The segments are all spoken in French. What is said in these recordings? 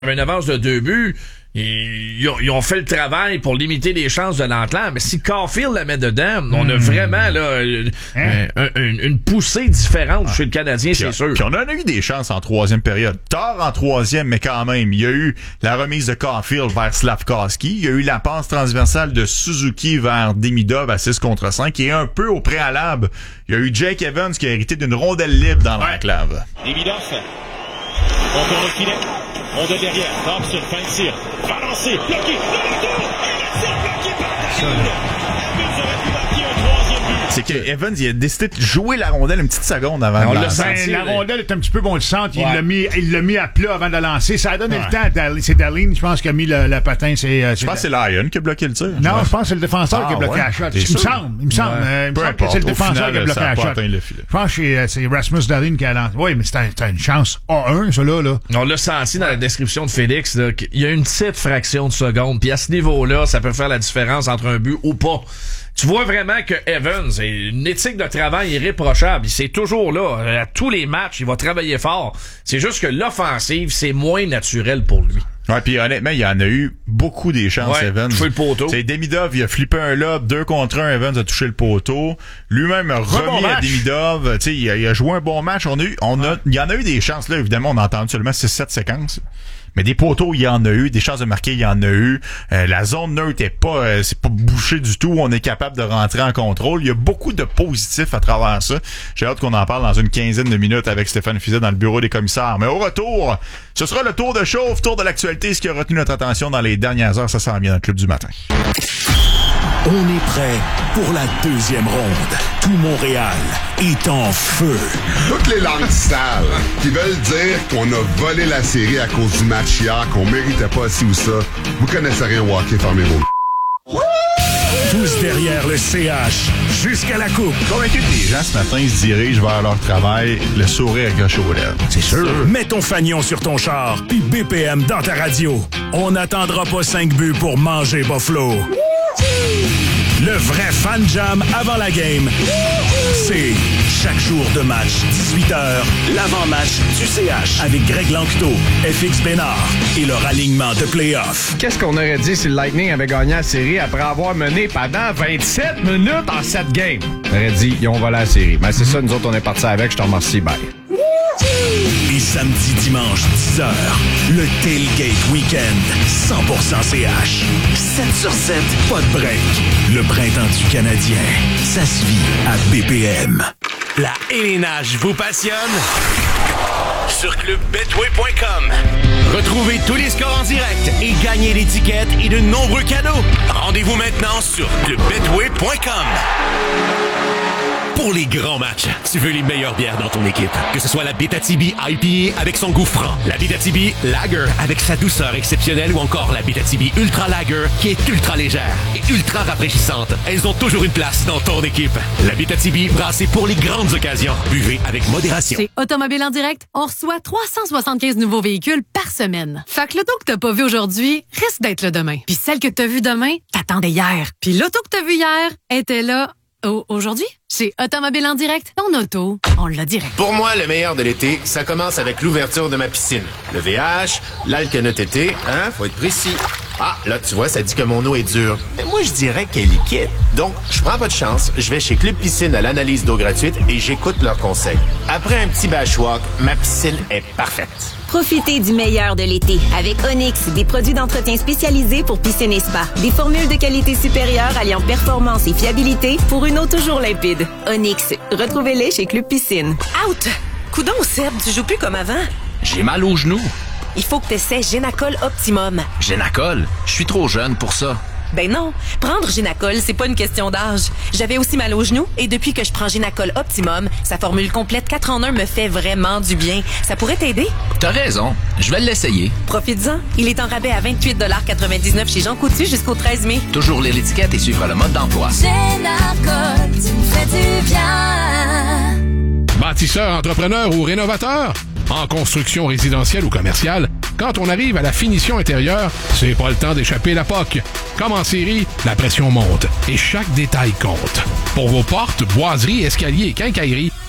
Une avance de 2 buts, ils ont fait le travail pour limiter les chances de l'Atlante, mais si Caulfield la met dedans, on a vraiment là une poussée différente chez le Canadien, c'est sûr. Puis on en a eu des chances en troisième période. Tard en troisième, mais quand même, il y a eu la remise de Caulfield vers Slafkovsky, il y a eu la passe transversale de Suzuki vers Demidov à 6 contre 5, et un peu au préalable, il y a eu Jake Evans qui a hérité d'une rondelle libre dans l'enclave. Demidov, on tourne le filet. On de derrière, Thompson, fin de tir, balancé, bloqué, le retour, bloqué par David. Evans aurait pu marquer un troisième but. C'est que Evans, il a décidé de jouer la rondelle une petite seconde avant de lancer. La rondelle est un petit peu bon de centre, il l'a mis à plat avant de lancer. Ça a donné le temps. C'est Dahlin, je pense, qui a mis le patin. Je pense que c'est Lyon qui a bloqué le tir. Non, je pense que c'est le défenseur qui a bloqué la shot. Il me semble que c'est le défenseur qui a bloqué la shot. Je pense que c'est Rasmus Dahlin qui a lancé. Oui, mais c'était une chance A1, ça là. On l'a senti dans la description de Félix, là, qu'il y a une petite fraction de seconde. Puis à ce niveau-là, ça peut faire la différence entre un but ou pas. Tu vois vraiment que Evans a une éthique de travail irréprochable. C'est toujours là. À tous les matchs, il va travailler fort. C'est juste que l'offensive, c'est moins naturel pour lui. Ouais, puis honnêtement, il y en a eu beaucoup des chances, Evans. Touché le poteau. C'est Demidov, il a flippé un lob, 2 contre 1, Evans a touché le poteau. Lui-même a remis à Demidov. Tu sais, il a joué un bon match. Il y en a eu des chances, là. Évidemment, on a entendu seulement 6-7 séquences. Mais des poteaux, il y en a eu. Des chances de marquer, il y en a eu. La zone neutre c'est pas bouché du tout. On est capable de rentrer en contrôle. Il y a beaucoup de positifs à travers ça. J'ai hâte qu'on en parle dans une quinzaine de minutes avec Stéphane Fiset dans le bureau des commissaires. Mais au retour, ce sera le tour de chauffe, tour de l'actualité, ce qui a retenu notre attention dans les dernières heures. Ça s'en vient dans le Club du matin. On est prêt pour la deuxième ronde. Tout Montréal est en feu. Toutes les langues sales qui veulent dire qu'on a volé la série à cause du match hier, qu'on méritait pas ci ou ça, vous connaissez rien au hockey, fermez vos... Tous derrière le CH, jusqu'à la coupe. Convaincu que les gens ce matin se dirigent vers leur travail, le sourire accroché aux lèvres. C'est sûr. Mets ton fanion sur ton char, puis BPM dans ta radio. On n'attendra pas 5 buts pour manger Buffalo. Le vrai fan jam avant la game, c'est chaque jour de match, 18h, l'avant-match du CH avec Greg Lanctot, FX Bénard et leur alignement de play-off. Qu'est-ce qu'on aurait dit si le Lightning avait gagné la série après avoir mené pendant 27 minutes en 7 games? On aurait dit, ils ont volé la série. Mais c'est ça, nous autres, on est partis avec. Je te remercie, bye. Et samedi, dimanche, 10h, le Tailgate Weekend, 100% CH. 7 sur 7, pas de break. Le printemps du Canadien, ça se vit à BPM. La élénage vous passionne? Sur clubbetway.com. Retrouvez tous les scores en direct et gagnez l'étiquette et de nombreux cadeaux. Rendez-vous maintenant sur clubbetway.com. Pour les grands matchs, tu veux les meilleures bières dans ton équipe. Que ce soit la Abitibi IPA avec son goût franc, la Abitibi Lager avec sa douceur exceptionnelle ou encore la Abitibi Ultra Lager qui est ultra légère et ultra rafraîchissante. Elles ont toujours une place dans ton équipe. La Abitibi brassée pour les grandes occasions. Buvez avec modération. Chez Automobile en direct, on reçoit 375 nouveaux véhicules par semaine. Fait que l'auto que t'as pas vu aujourd'hui risque d'être là demain. Puis celle que t'as vue demain, t'attendais hier. Puis l'auto que t'as vue hier était là... aujourd'hui, c'est Automobile en direct. Ton auto, on l'a direct. Pour moi, le meilleur de l'été, ça commence avec l'ouverture de ma piscine. Le VH, l'Alkenote été, faut être précis. Ah, là, tu vois, ça dit que mon eau est dure. Mais moi, je dirais qu'elle est liquide. Donc, je prends pas de chance, je vais chez Club Piscine à l'analyse d'eau gratuite et j'écoute leurs conseils. Après un petit bashwalk, ma piscine est parfaite. Profitez du meilleur de l'été avec Onyx, des produits d'entretien spécialisés pour piscine et spa. Des formules de qualité supérieure alliant performance et fiabilité pour une eau toujours limpide. Onyx, retrouvez-les chez Club Piscine. Out! Coudon, Seb, tu joues plus comme avant. J'ai mal aux genoux. Il faut que tu essaies Génacol Optimum. Génacol? Je suis trop jeune pour ça. Ben non, prendre Génacol, c'est pas une question d'âge. J'avais aussi mal aux genoux et depuis que je prends Génacol Optimum, sa formule complète 4 en 1 me fait vraiment du bien. Ça pourrait t'aider? T'as raison, je vais l'essayer. Profites-en, il est en rabais à 28,99 chez Jean Coutu jusqu'au 13 mai. Toujours lire l'étiquette et suivre le mode d'emploi. Génacol, tu me fais du bien. Bâtisseur, entrepreneur ou rénovateur? En construction résidentielle ou commerciale, quand on arrive à la finition intérieure, c'est pas le temps d'échapper la POC. Comme en série, la pression monte et chaque détail compte. Pour vos portes, boiseries, escaliers et quincailleries,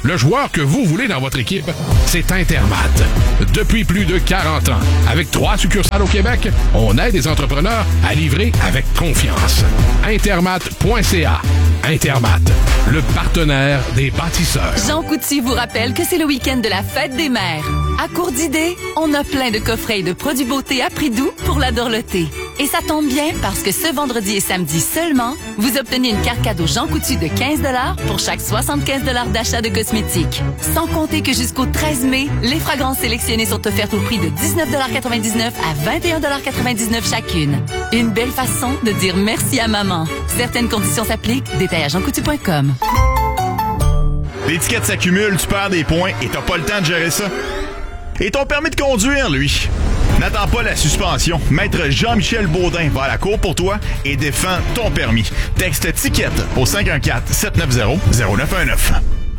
Le joueur que vous voulez dans votre équipe, c'est Intermat. Depuis plus de 40 ans, avec 3 succursales au Québec, on aide les entrepreneurs à livrer avec confiance. Intermat.ca. Intermat, le partenaire des bâtisseurs. Jean Coutu vous rappelle que c'est le week-end de la fête des mères. À court d'idées, on a plein de coffrets et de produits beauté à prix doux pour la dorlotée. Et ça tombe bien parce que ce vendredi et samedi seulement, vous obtenez une carte cadeau Jean Coutu de 15 $ pour chaque 75 $ d'achat de cosmétiques. Sans compter que jusqu'au 13 mai, les fragrances sélectionnées sont offertes au prix de 19,99 $ à 21,99 $ chacune. Une belle façon de dire merci à maman. Certaines conditions s'appliquent. Détails à jeancoutu.com. Les tickets s'accumulent, tu perds des points et t'as pas le temps de gérer ça. Et ton permis de conduire, lui? N'attends pas la suspension. Maître Jean-Michel Baudin va à la cour pour toi et défend ton permis. Texte ticket au 514-790-0919.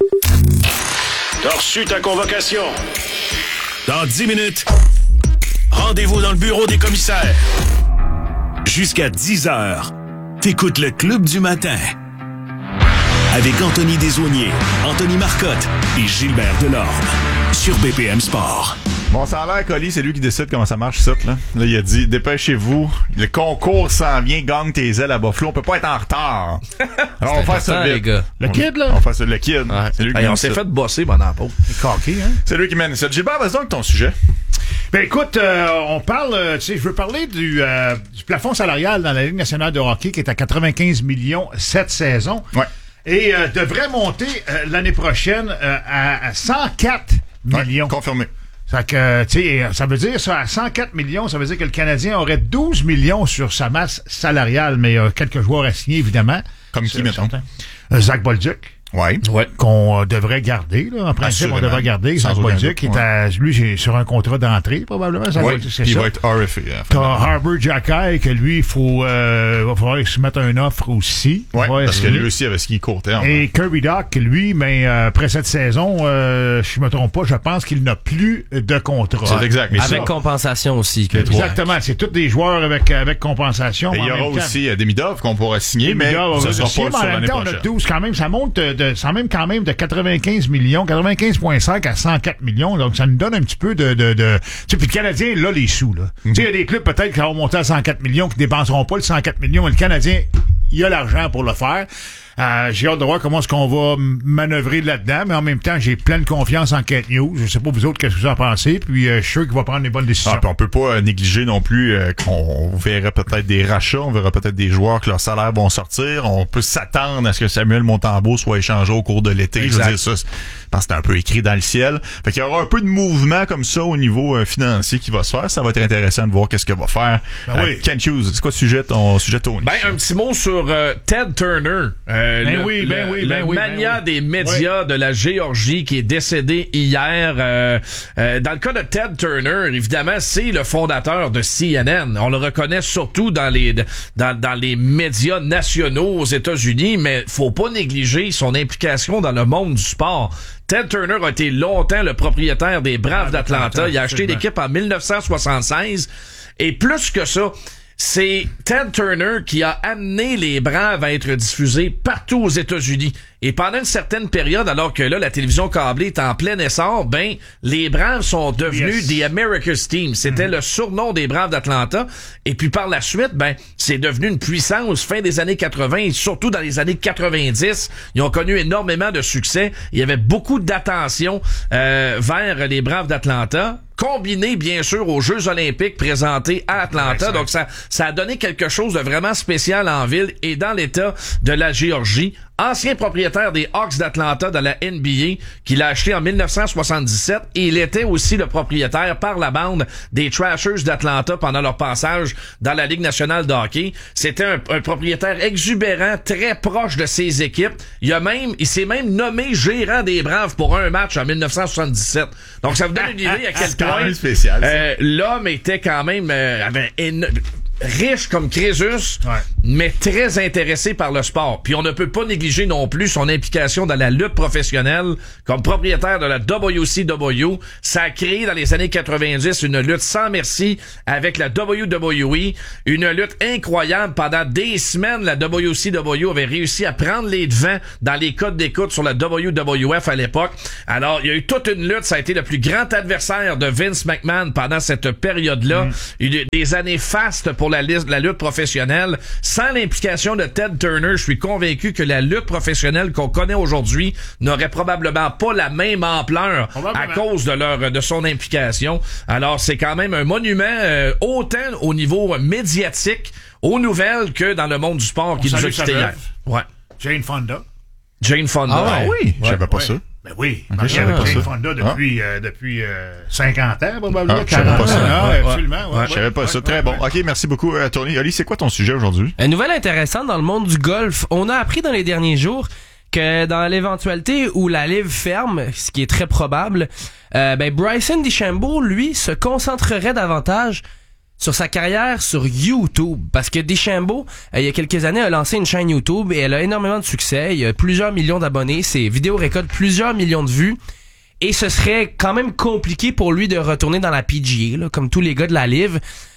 T'as reçu ta convocation. Dans 10 minutes, rendez-vous dans le bureau des commissaires. Jusqu'à 10 heures, t'écoutes le Club du matin. Avec Anthony Desaulniers, Anthony Marcotte et Gilbert Delorme. Sur BPM Sport. Bon, ça a l'air, Colli, c'est lui qui décide comment ça marche, ça, là. Là, il a dit, dépêchez-vous, le concours s'en vient, gagne tes ailes à Buffalo, on peut pas être en retard. Alors, on va faire ça, les gars. Le kid, là? On va faire ça, le kid. Ouais. C'est lui qui on s'est fait bosser pendant la pause. Coqué, hein? C'est lui qui mène ça. Gilbert, vas-y donc ton sujet. Ben écoute, on parle, tu sais, je veux parler du plafond salarial dans la Ligue nationale de hockey qui est à 95 millions cette saison. Ouais. Et devrait monter l'année prochaine à 104 millions. Ouais, confirmé. Ça veut dire ça, à 104 millions, ça veut dire que le Canadien aurait 12 millions sur sa masse salariale, mais quelques joueurs à signer, évidemment. Comme qui, mettons? Zach Bolduc. Ouais. Qu'on devrait garder, là. En principe, on devrait garder Zach Bolduc, qui est lui, sur un contrat d'entrée, probablement. Il va être RFA. T'as Harbour Jackay, que lui, va falloir se mettre une offre aussi. Ouais, parce que lui aussi avait ce qui est court terme. Et Kirby Dach, lui, mais après cette saison, je me trompe pas, je pense qu'il n'a plus de contrat. C'est exact. Mais avec compensation aussi. Exactement. C'est tous des joueurs avec compensation. Et il y aura aussi Demidov qu'on pourra signer, mais ce sera pas sur l'année prochaine. On a 12 quand même, ça monte quand même de 95 millions, 95,5 à 104 millions, donc ça nous donne un petit peu de tu sais, puis le Canadien, là, les sous, là. Tu sais, il y a des clubs peut-être qui vont monter à 104 millions, qui dépenseront pas le 104 millions, mais le Canadien, il a l'argent pour le faire. J'ai hâte de voir comment est-ce qu'on va manœuvrer là-dedans, mais en même temps, j'ai pleine confiance en Kent Hughes. Je sais pas vous autres qu'est-ce que vous en pensez, puis je suis sûr qu'il va prendre les bonnes décisions. Puis on peut pas négliger non plus qu'on verrait peut-être des rachats, on verra peut-être des joueurs que leurs salaires vont sortir. On peut s'attendre à ce que Samuel Montembeault soit échangé au cours de l'été. Exact. Je veux dire ça, je pense que c'est un peu écrit dans le ciel. Fait qu'il y aura un peu de mouvement comme ça au niveau financier qui va se faire. Ça va être intéressant de voir qu'est-ce que va faire Kent Hughes. C'est quoi ton sujet, Tony? Un petit mot sur Ted Turner. Le mania des médias de la Géorgie qui est décédé hier. Dans le cas de Ted Turner, évidemment, c'est le fondateur de CNN. On le reconnaît surtout dans les médias nationaux aux États-Unis, mais faut pas négliger son implication dans le monde du sport. Ted Turner a été longtemps le propriétaire des Braves d'Atlanta. Il a acheté l'équipe en 1976. Et plus que ça, c'est Ted Turner qui a amené les Braves à être diffusés partout aux États-Unis. Et pendant une certaine période, alors que là, la télévision câblée est en plein essor, les Braves sont devenus The America's Team. C'était le surnom des Braves d'Atlanta. Et puis par la suite, c'est devenu une puissance fin des années 80 et surtout dans les années 90. Ils ont connu énormément de succès. Il y avait beaucoup d'attention vers les Braves d'Atlanta, combiné bien sûr aux Jeux olympiques présentés à Atlanta. Donc ça a donné quelque chose de vraiment spécial en ville et dans l'État de la Géorgie. Ancien propriétaire des Hawks d'Atlanta de la NBA, qu'il a acheté en 1977, et il était aussi le propriétaire par la bande des Trashers d'Atlanta pendant leur passage dans la Ligue nationale de hockey. C'était un propriétaire exubérant, très proche de ses équipes. Il s'est même nommé gérant des Braves pour un match en 1977. Donc ça vous donne une idée à quel point l'homme était quand même riche comme Crésus. mais très intéressé par le sport. Puis on ne peut pas négliger non plus son implication dans la lutte professionnelle comme propriétaire de la WCW. Ça a créé dans les années 90 une lutte sans merci avec la WWE, une lutte incroyable. Pendant des semaines, la WCW avait réussi à prendre les devants dans les codes d'écoute sur la WWF à l'époque. Alors, il y a eu toute une lutte. Ça a été le plus grand adversaire de Vince McMahon pendant cette période-là. Il y a eu des années fastes pour la lutte professionnelle. Sans l'implication de Ted Turner, je suis convaincu que la lutte professionnelle qu'on connaît aujourd'hui n'aurait probablement pas la même ampleur à cause de son implication. Alors, c'est quand même un monument autant au niveau médiatique, aux nouvelles, que dans le monde du sport qui nous a quittés hier. Ouais. Jane Fonda. Ah oui, je savais pas ça. Ben oui, il y avait Jane Fonda depuis 50 ans, probablement. Je savais pas ça. Absolument. Je savais pas ça. Très bon. OK, merci beaucoup, Tony. Oli, c'est quoi ton sujet aujourd'hui? Une nouvelle intéressante dans le monde du golf. On a appris dans les derniers jours que dans l'éventualité où la LIV ferme, ce qui est très probable, Bryson DeChambeau, lui, se concentrerait davantage sur sa carrière sur YouTube. Parce que DeChambeau, il y a quelques années, a lancé une chaîne YouTube et elle a énormément de succès. Il y a plusieurs millions d'abonnés. Ses vidéos récoltent plusieurs millions de vues. Et ce serait quand même compliqué pour lui de retourner dans la PGA, là, comme tous les gars de la LIV.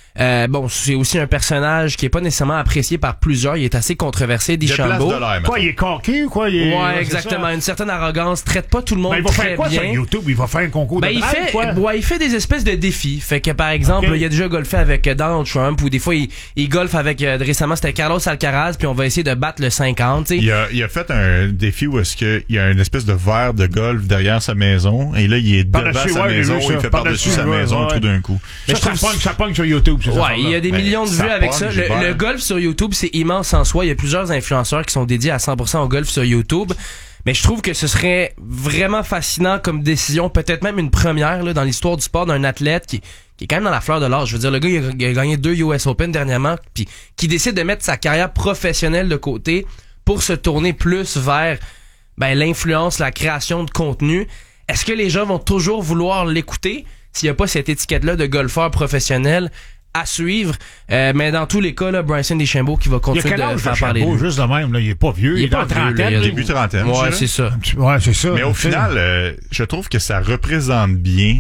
C'est aussi un personnage qui est pas nécessairement apprécié par plusieurs. Il est assez controversé, DeChambeau. Quoi, il est coqué ou quoi? Ouais, exactement. Une certaine arrogance. Traite pas tout le monde très bien. Il va faire quoi sur YouTube? Il va faire un concours de il fait des espèces de défis. Fait que, par exemple, il a déjà golfé avec Donald Trump, ou des fois, il golfe avec, récemment, c'était Carlos Alcaraz, puis on va essayer de battre le 50, t'sais. Il a fait un défi où est-ce qu'il y a une espèce de verre de golf derrière sa maison, et là, il est devant sa maison, il fait par-dessus sa maison tout d'un coup. Mais ça pogne sur YouTube. Ouais, il y a des millions de vues avec ça. Le golf sur YouTube, c'est immense en soi. Il y a plusieurs influenceurs qui sont dédiés à 100% au golf sur YouTube. Mais je trouve que ce serait vraiment fascinant comme décision, peut-être même une première là, dans l'histoire du sport d'un athlète qui est quand même dans la fleur de l'âge. Je veux dire, le gars, il a gagné 2 US Open dernièrement, puis qui décide de mettre sa carrière professionnelle de côté pour se tourner plus vers l'influence, la création de contenu. Est-ce que les gens vont toujours vouloir l'écouter s'il n'y a pas cette étiquette-là de golfeur professionnel à suivre, mais dans tous les cas, là, Bryson DeChambeau qui va continuer de faire parler de lui. Juste de même, là, il est pas vieux, il est pas trentaine. Début trentaine. Ouais, c'est ça. Ouais, c'est ça. Mais au final, je trouve que ça représente bien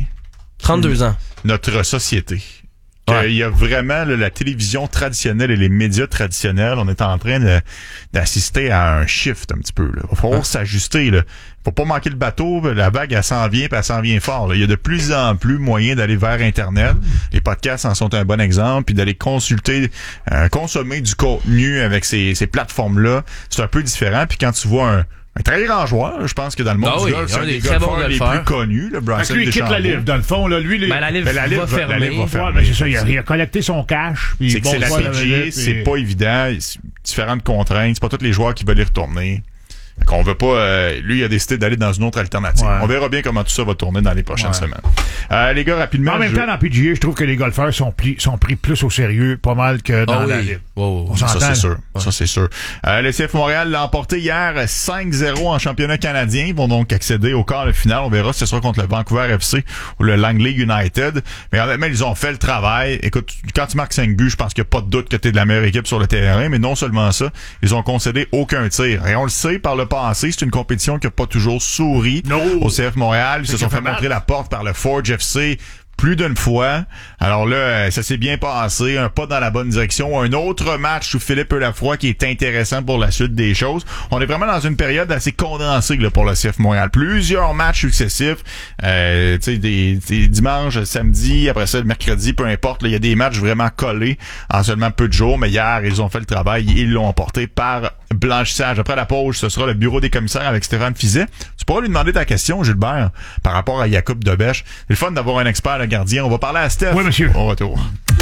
32 ans. Notre société. Ouais. Il y a vraiment la télévision traditionnelle et les médias traditionnels, on est en train d'assister à un shift un petit peu. Il va falloir s'ajuster. Faut pas manquer le bateau, la vague elle s'en vient, puis elle s'en vient fort. Là. Il y a de plus en plus moyen d'aller vers Internet. Les podcasts en sont un bon exemple, puis d'aller consommer du contenu avec ces plateformes-là. C'est un peu différent. Puis quand tu vois un très grand joueur, je pense que dans le monde du golf, c'est un des golfeurs les plus connus, le Bryson DeChambeau. Lui, il quitte la LIV, dans le fond, là, lui, la LIV va fermer. C'est ça, il a collecté son cash. C'est que c'est la PGA, c'est pas évident, différentes contraintes, c'est pas tous les joueurs qui veulent y retourner. Qu'on veut pas, lui, il a décidé d'aller dans une autre alternative. Ouais. On verra bien comment tout ça va tourner dans les prochaines semaines. Les gars, rapidement. En même temps, dans PGA, je trouve que les golfeurs sont pris plus au sérieux, pas mal que dans la LIV. Ça, c'est sûr. Ça, c'est sûr. Le CF Montréal l'a emporté hier 5-0 en championnat canadien. Ils vont donc accéder au quart de finale. On verra si ce sera contre le Vancouver FC ou le Langley United. Mais honnêtement, ils ont fait le travail. Écoute, quand tu marques 5 buts, je pense qu'il n'y a pas de doute que tu es de la meilleure équipe sur le terrain. Mais non seulement ça, ils ont concédé aucun tir. Et on le sait par le passé, c'est une compétition qui n'a pas toujours souri au CF Montréal. Ils se sont fait montrer la porte par le Forge FC plus d'une fois. Alors là, ça s'est bien passé. Un pas dans la bonne direction. Un autre match sous Philippe Lafroy qui est intéressant pour la suite des choses. On est vraiment dans une période assez condensée là, pour le CF Montréal. Plusieurs matchs successifs. Tu sais, des dimanches, samedi, après ça, le mercredi, peu importe. Il y a des matchs vraiment collés en seulement peu de jours. Mais hier, ils ont fait le travail. Ils l'ont emporté par blanchissage. Après la pause, ce sera le bureau des commissaires avec Stéphane Fizet. Tu pourras lui demander ta question, Gilbert, par rapport à Jacob Debesch. C'est le fun d'avoir un expert, le gardien. On va parler à Steph. Oui, monsieur. Au retour.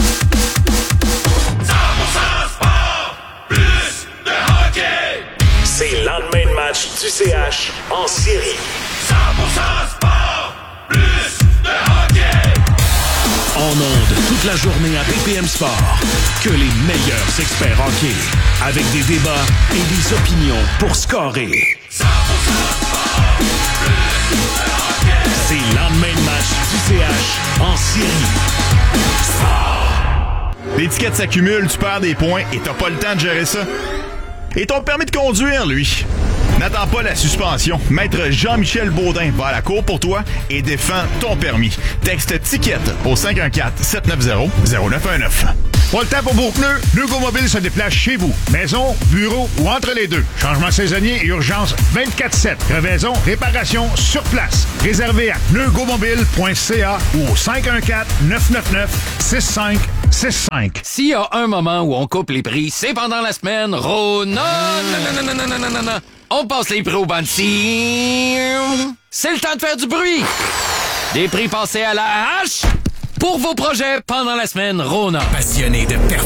100% sport, plus de hockey. C'est le lendemain de match du CH en série. 100% sport, plus de hockey. En ondes toute la journée à BPM Sport. Que les meilleurs experts hockey. Avec des débats et des opinions pour scorer. 100% sport, plus de hockey. C'est le lendemain de match du CH en série. Sport. Les tickets s'accumulent, tu perds des points et t'as pas le temps de gérer ça. Et ton permis de conduire, lui? N'attends pas la suspension. Maître Jean-Michel Baudin va à la cour pour toi et défend ton permis. Texte TICKET au 514-790-0919. Pas le temps pour vos pneus? Neugo Mobile se déplace chez vous. Maison, bureau ou entre les deux. Changement saisonnier et urgence 24/7. Crevaison, réparation sur place. Réservé à neugomobile.ca ou au 514-999-6565. S'il y a un moment où on coupe les prix, c'est pendant la semaine Rona. Non. On passe les prix au Bansi. C'est le temps de faire du bruit. Des prix passés à la hache pour vos projets pendant la semaine Rona. Passionné de